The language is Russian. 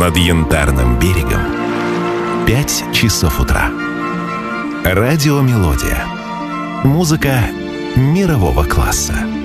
Над Янтарным берегом 5 часов утра. Радиомелодия. Музыка мирового класса.